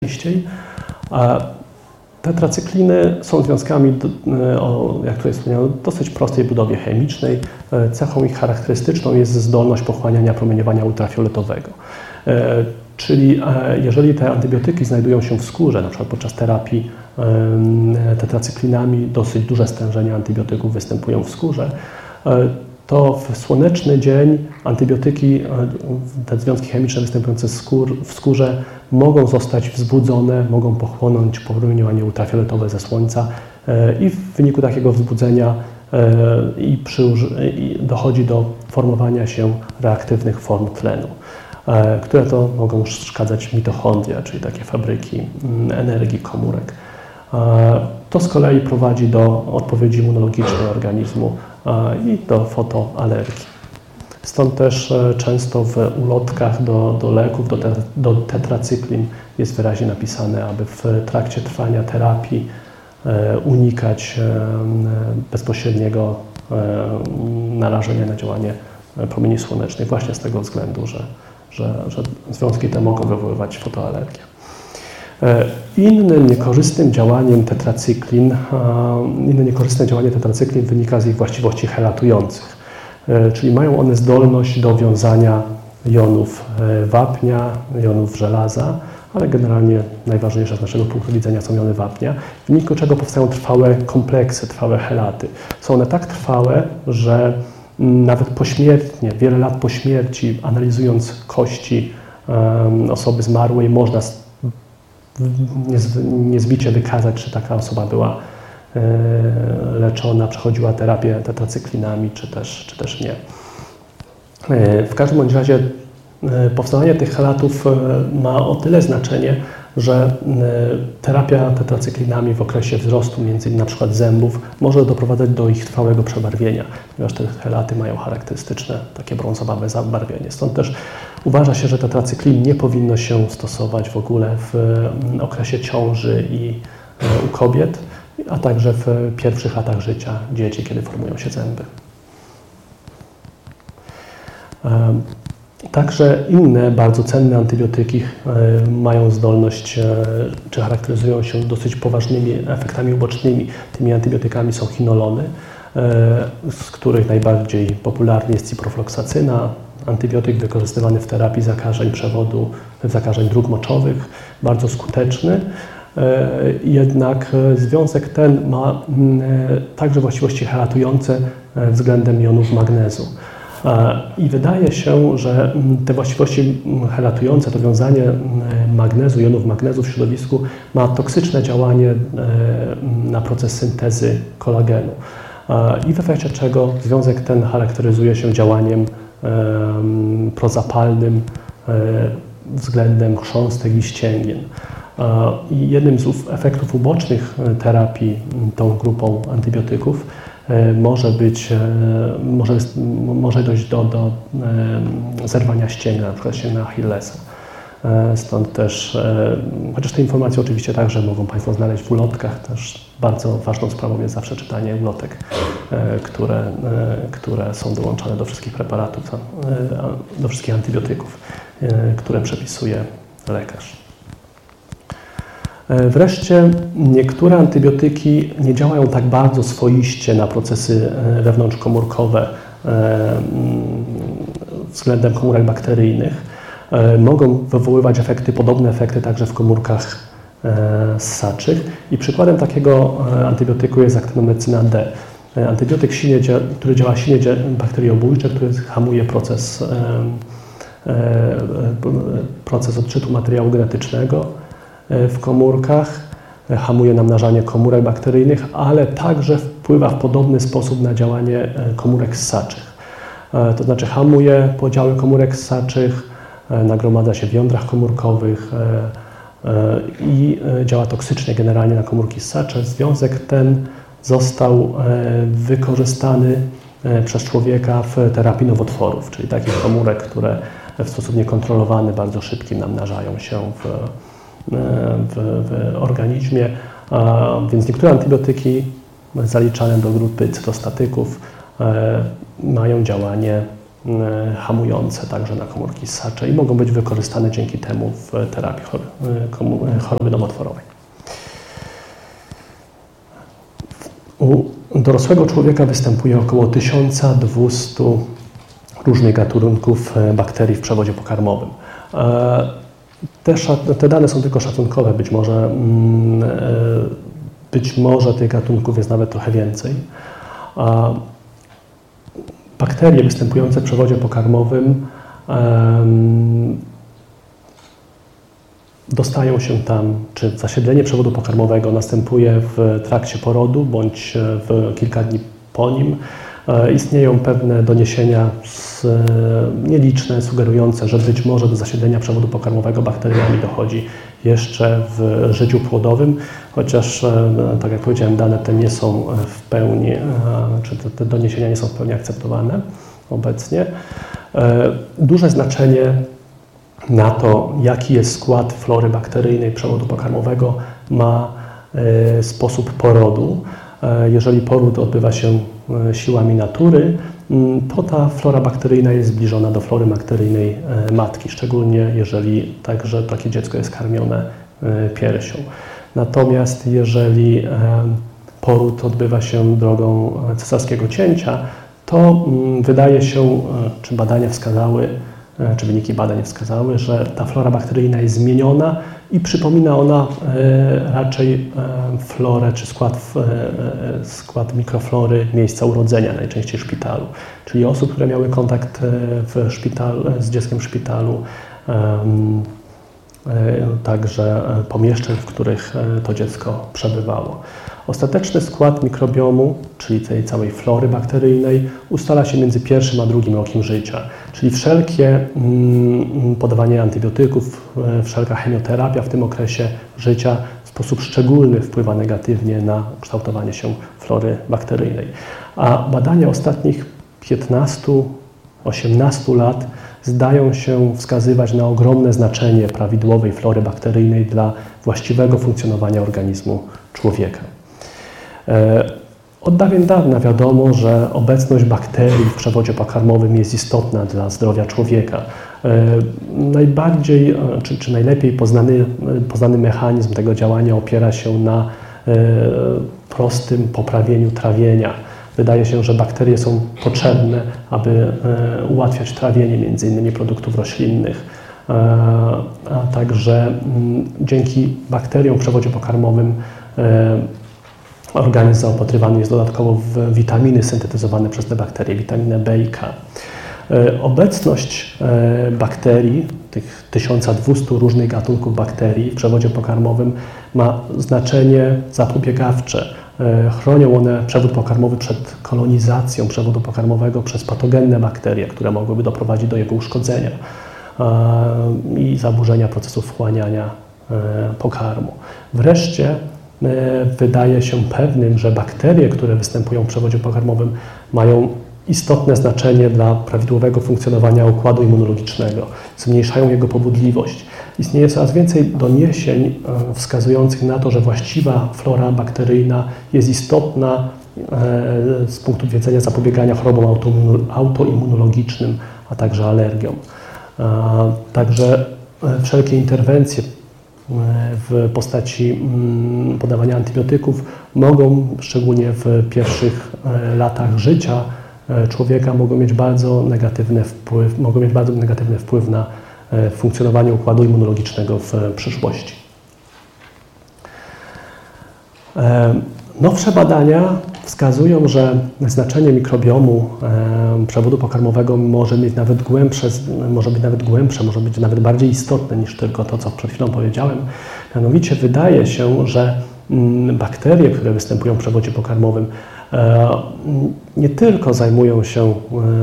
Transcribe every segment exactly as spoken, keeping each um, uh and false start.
najczęściej. Tetracykliny są związkami, o, jak tutaj wspomniano, dosyć prostej budowie chemicznej. Cechą ich charakterystyczną jest zdolność pochłaniania promieniowania ultrafioletowego. Czyli jeżeli te antybiotyki znajdują się w skórze, na przykład podczas terapii tetracyklinami, dosyć duże stężenia antybiotyków występują w skórze, to w słoneczny dzień antybiotyki, te związki chemiczne występujące w skórze mogą zostać wzbudzone, mogą pochłonąć promieniowanie ultrafioletowe ze słońca i w wyniku takiego wzbudzenia i przy, i dochodzi do formowania się reaktywnych form tlenu, które to mogą przeszkadzać mitochondria, czyli takie fabryki energii komórek. To z kolei prowadzi do odpowiedzi immunologicznej organizmu i do fotoalergii. Stąd też często w ulotkach do, do leków, do, te, do tetracyklin jest wyraźnie napisane, aby w trakcie trwania terapii unikać bezpośredniego narażenia na działanie promieni słonecznych właśnie z tego względu, że, że, że związki te mogą wywoływać fotoalergię. Innym niekorzystnym działaniem tetracyklin, inne niekorzystne działanie tetracyklin wynika z ich właściwości helatujących, czyli mają one zdolność do wiązania jonów wapnia, jonów żelaza, ale generalnie najważniejsze z naszego punktu widzenia są jony wapnia, w wyniku czego powstają trwałe kompleksy, trwałe helaty. Są one tak trwałe, że nawet pośmiertnie, wiele lat po śmierci, analizując kości osoby zmarłej, można niezbicie wykazać, czy taka osoba była leczona, przechodziła terapię tetracyklinami, czy też, czy też nie. W każdym bądź razie powstawanie tych helatów ma o tyle znaczenie, że terapia tetracyklinami w okresie wzrostu między innymi na przykład zębów może doprowadzać do ich trwałego przebarwienia, ponieważ te helaty mają charakterystyczne takie brązowawe zabarwienie. Stąd też uważa się, że tetracyklin nie powinno się stosować w ogóle w okresie ciąży i u kobiet, a także w pierwszych latach życia dzieci, kiedy formują się zęby. Także inne bardzo cenne antybiotyki mają zdolność, czy charakteryzują się dosyć poważnymi efektami ubocznymi. Tymi antybiotykami są chinolony, z których najbardziej popularny jest ciprofloksacyna, antybiotyk wykorzystywany w terapii zakażeń przewodu, zakażeń dróg moczowych, bardzo skuteczny. Jednak związek ten ma także właściwości helatujące względem jonów magnezu. I wydaje się, że te właściwości helatujące, to wiązanie magnezu, jonów magnezu w środowisku ma toksyczne działanie na proces syntezy kolagenu. I w efekcie czego związek ten charakteryzuje się działaniem prozapalnym względem chrząstek i ścięgien. I jednym z efektów ubocznych terapii tą grupą antybiotyków może być, może, może dojść do, do zerwania ścięgna, na przykład ścięgna Achillesa. Stąd też, chociaż te informacje oczywiście także mogą Państwo znaleźć w ulotkach, też bardzo ważną sprawą jest zawsze czytanie ulotek, które, które są dołączane do wszystkich preparatów, do wszystkich antybiotyków, które przepisuje lekarz. Wreszcie niektóre antybiotyki nie działają tak bardzo swoiście na procesy wewnątrzkomórkowe względem komórek bakteryjnych. Mogą wywoływać efekty, podobne efekty także w komórkach ssaczych. I przykładem takiego antybiotyku jest aktynomycyna D. Antybiotyk, silnie, który działa silnie bakteriobójcze, który hamuje proces, proces odczytu materiału genetycznego w komórkach, hamuje namnażanie komórek bakteryjnych, ale także wpływa w podobny sposób na działanie komórek ssaczych. To znaczy hamuje podziały komórek ssaczych, nagromadza się w jądrach komórkowych i działa toksycznie generalnie na komórki ssacze. Związek ten został wykorzystany przez człowieka w terapii nowotworów, czyli takich komórek, które w sposób niekontrolowany, bardzo szybkim namnażają się w W, w organizmie, a więc niektóre antybiotyki zaliczane do grupy cytostatyków e, mają działanie hamujące także na komórki ssacze i mogą być wykorzystane dzięki temu w terapii choroby nowotworowej. U dorosłego człowieka występuje około tysiąc dwieście różnych gatunków bakterii w przewodzie pokarmowym. Te, te dane są tylko szacunkowe, być może, być może tych gatunków jest nawet trochę więcej. Bakterie występujące w przewodzie pokarmowym dostają się tam, czy zasiedlenie przewodu pokarmowego następuje w trakcie porodu bądź w kilka dni po nim. Istnieją pewne doniesienia z, nieliczne, sugerujące, że być może do zasiedlenia przewodu pokarmowego bakteriami dochodzi jeszcze w życiu płodowym, chociaż, tak jak powiedziałem, dane te nie są w pełni, czy te, te doniesienia nie są w pełni akceptowane obecnie. Duże znaczenie na to, jaki jest skład flory bakteryjnej przewodu pokarmowego, ma sposób porodu. Jeżeli poród odbywa się siłami natury, to ta flora bakteryjna jest zbliżona do flory bakteryjnej matki, szczególnie jeżeli także takie dziecko jest karmione piersią. Natomiast jeżeli poród odbywa się drogą cesarskiego cięcia, to wydaje się, czy badania wskazały, czy wyniki badań wskazały, że ta flora bakteryjna jest zmieniona i przypomina ona raczej florę czy skład, skład mikroflory miejsca urodzenia, najczęściej w szpitalu. Czyli osób, które miały kontakt w szpitalu, z dzieckiem w szpitalu, także pomieszczeń, w których to dziecko przebywało. Ostateczny skład mikrobiomu, czyli tej całej flory bakteryjnej, ustala się między pierwszym a drugim rokiem życia. Czyli wszelkie podawanie antybiotyków, wszelka chemioterapia w tym okresie życia w sposób szczególny wpływa negatywnie na kształtowanie się flory bakteryjnej. A badania ostatnich piętnastu osiemnastu lat zdają się wskazywać na ogromne znaczenie prawidłowej flory bakteryjnej dla właściwego funkcjonowania organizmu człowieka. Od dawien dawna wiadomo, że obecność bakterii w przewodzie pokarmowym jest istotna dla zdrowia człowieka. Najbardziej, czy, czy najlepiej poznany, poznany mechanizm tego działania opiera się na prostym poprawieniu trawienia. Wydaje się, że bakterie są potrzebne, aby ułatwiać trawienie między innymi produktów roślinnych, a także dzięki bakteriom w przewodzie pokarmowym organizm zaopatrywany jest dodatkowo w witaminy syntetyzowane przez te bakterie, witaminę B i K. Obecność bakterii, tych tysiąc dwieście różnych gatunków bakterii w przewodzie pokarmowym ma znaczenie zapobiegawcze. Chronią one przewód pokarmowy przed kolonizacją przewodu pokarmowego przez patogenne bakterie, które mogłyby doprowadzić do jego uszkodzenia i zaburzenia procesów wchłaniania pokarmu. Wreszcie wydaje się pewnym, że bakterie, które występują w przewodzie pokarmowym, mają istotne znaczenie dla prawidłowego funkcjonowania układu immunologicznego, zmniejszają jego pobudliwość. Istnieje coraz więcej doniesień wskazujących na to, że właściwa flora bakteryjna jest istotna z punktu widzenia zapobiegania chorobom autoimmunologicznym, a także alergiom. Także wszelkie interwencje w postaci podawania antybiotyków mogą, szczególnie w pierwszych latach życia człowieka, mogą mieć bardzo negatywny wpływ, mogą mieć bardzo negatywny wpływ na funkcjonowanie układu immunologicznego w przyszłości. Nowsze badania wskazują, że znaczenie mikrobiomu przewodu pokarmowego może mieć nawet głębsze, może być nawet głębsze, może być nawet bardziej istotne niż tylko to, co przed chwilą powiedziałem. Mianowicie wydaje się, że bakterie, które występują w przewodzie pokarmowym, nie tylko zajmują się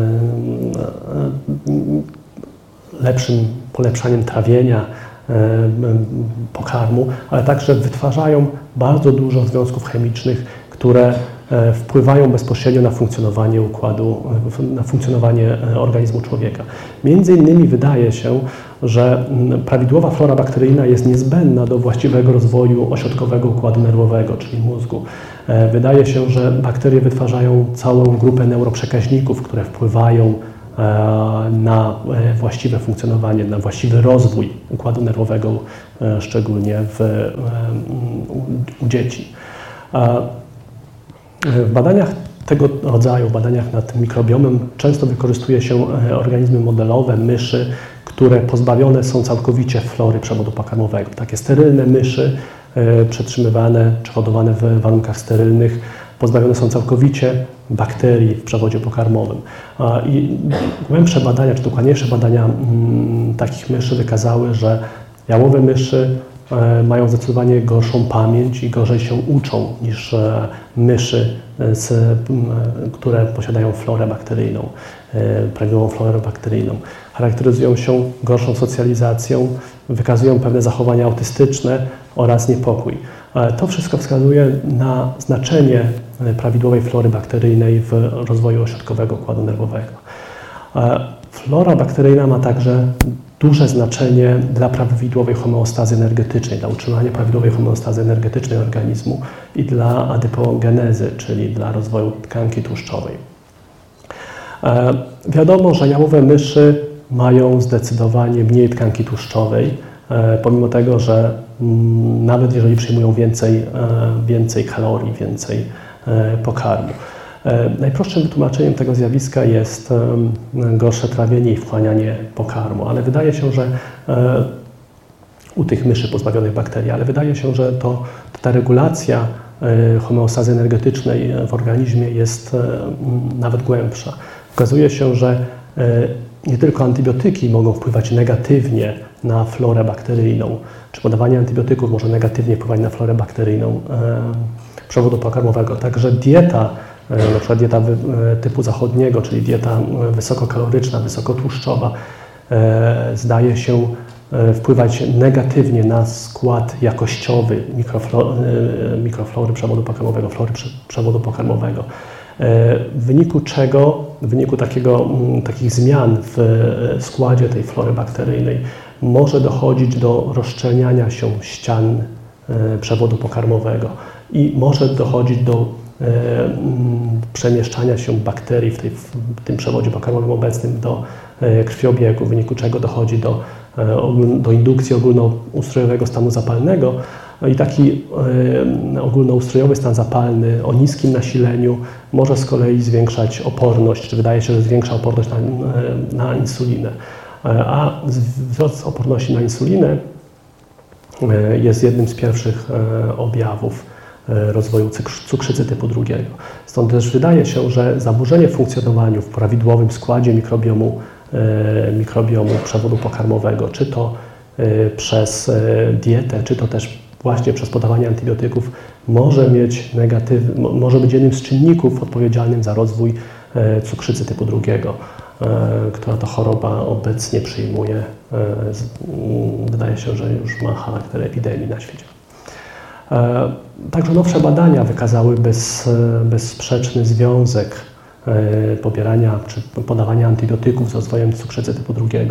lepszym polepszaniem trawienia pokarmu, ale także wytwarzają bardzo dużo związków chemicznych, które wpływają bezpośrednio na funkcjonowanie układu, na funkcjonowanie organizmu człowieka. Między innymi wydaje się, że prawidłowa flora bakteryjna jest niezbędna do właściwego rozwoju ośrodkowego układu nerwowego, czyli mózgu. Wydaje się, że bakterie wytwarzają całą grupę neuroprzekaźników, które wpływają na właściwe funkcjonowanie, na właściwy rozwój układu nerwowego, szczególnie w, u, u dzieci. W badaniach tego rodzaju, w badaniach nad mikrobiomem często wykorzystuje się organizmy modelowe, myszy, które pozbawione są całkowicie flory przewodu pokarmowego. Takie sterylne myszy przetrzymywane czy hodowane w warunkach sterylnych pozbawione są całkowicie bakterii w przewodzie pokarmowym. I głębsze badania, czy dokładniejsze badania m, takich myszy wykazały, że jałowe myszy e, mają zdecydowanie gorszą pamięć i gorzej się uczą niż e, myszy, z, m, które posiadają florę bakteryjną, e, prawidłową florę bakteryjną. Charakteryzują się gorszą socjalizacją, wykazują pewne zachowania autystyczne oraz niepokój. To wszystko wskazuje na znaczenie prawidłowej flory bakteryjnej w rozwoju ośrodkowego układu nerwowego. Flora bakteryjna ma także duże znaczenie dla prawidłowej homeostazy energetycznej, dla utrzymania prawidłowej homeostazy energetycznej organizmu i dla adypogenezy, czyli dla rozwoju tkanki tłuszczowej. Wiadomo, że jałowe myszy mają zdecydowanie mniej tkanki tłuszczowej, pomimo tego, że nawet jeżeli przyjmują więcej, więcej kalorii, więcej pokarmu. Najprostszym wytłumaczeniem tego zjawiska jest gorsze trawienie i wchłanianie pokarmu, ale wydaje się, że u tych myszy pozbawionych bakterii, ale wydaje się, że to, ta regulacja homeostazy energetycznej w organizmie jest nawet głębsza. Okazuje się, że nie tylko antybiotyki mogą wpływać negatywnie na florę bakteryjną, czy podawanie antybiotyków może negatywnie wpływać na florę bakteryjną przewodu pokarmowego. Także dieta, na przykład dieta typu zachodniego, czyli dieta wysokokaloryczna, wysokotłuszczowa, zdaje się wpływać negatywnie na skład jakościowy mikroflory, mikroflory przewodu pokarmowego, flory przewodu pokarmowego. W wyniku czego, w wyniku takiego, takich zmian w składzie tej flory bakteryjnej może dochodzić do rozszczelniania się ścian przewodu pokarmowego i może dochodzić do przemieszczania się bakterii w, tej, w tym przewodzie pokarmowym obecnym do krwiobiegu, w wyniku czego dochodzi do, do indukcji ogólnoustrojowego stanu zapalnego. I taki ogólnoustrojowy stan zapalny o niskim nasileniu może z kolei zwiększać oporność, czy wydaje się, że zwiększa oporność na, na insulinę. A wzrost oporności na insulinę jest jednym z pierwszych objawów rozwoju cukrzycy typu drugiego. Stąd też wydaje się, że zaburzenie w funkcjonowaniu w prawidłowym składzie mikrobiomu, mikrobiomu przewodu pokarmowego, czy to przez dietę, czy to też właśnie przez podawanie antybiotyków, może mieć negatyw, może być jednym z czynników odpowiedzialnym za rozwój cukrzycy typu drugiego, która to choroba obecnie przyjmuje, wydaje się, że już ma charakter epidemii na świecie. Także nowsze badania wykazały bez, bezsprzeczny związek pobierania czy podawania antybiotyków z rozwojem cukrzycy typu drugiego.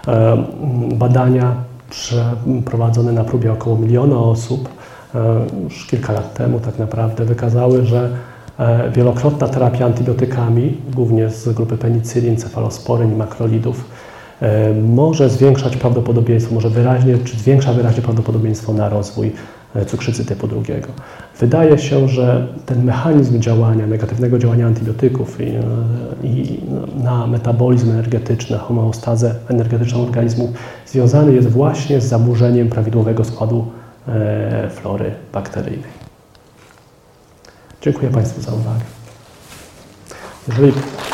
Badania przeprowadzone na próbie około miliona osób już kilka lat temu tak naprawdę wykazały, że wielokrotna terapia antybiotykami, głównie z grupy penicylin, cefalosporyn i makrolidów, może zwiększać prawdopodobieństwo, może wyraźnie, czy zwiększa wyraźnie prawdopodobieństwo na rozwój cukrzycy typu drugiego. Wydaje się, że ten mechanizm działania, negatywnego działania antybiotyków i, i na metabolizm energetyczny, homeostazę energetyczną organizmu związany jest właśnie z zaburzeniem prawidłowego składu e, flory bakteryjnej. Dziękuję Państwu za uwagę. Jeżeli